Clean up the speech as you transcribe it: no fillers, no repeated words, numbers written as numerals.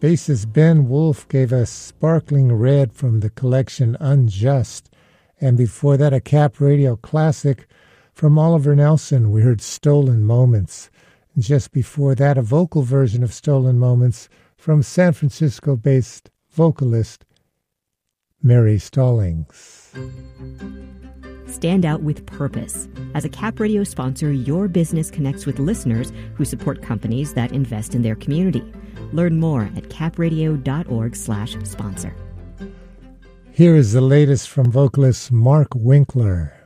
Bassist Ben Wolf gave us Sparkling Red from the collection Unjust. And before that, a Cap Radio classic from Oliver Nelson. We heard Stolen Moments. And just before that, a vocal version of Stolen Moments from San Francisco-based vocalist Mary Stallings. Stand out with purpose. As a Cap Radio sponsor, your business connects with listeners who support companies that invest in their community. Learn more at capradio.org/sponsor. Here is the latest from vocalist Mark Winkler.